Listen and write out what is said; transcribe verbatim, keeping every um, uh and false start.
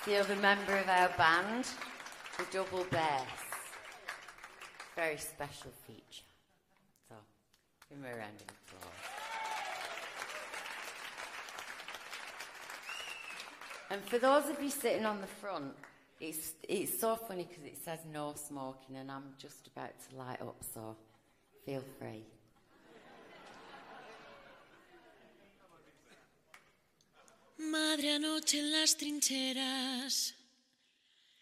the other member of our band, the double bass. Very special feature. So, give him a round of applause. And for those of you sitting on the front, it's it's so funny because it says no smoking, and I'm just about to light up, so feel free. Madre, anoche en las trincheras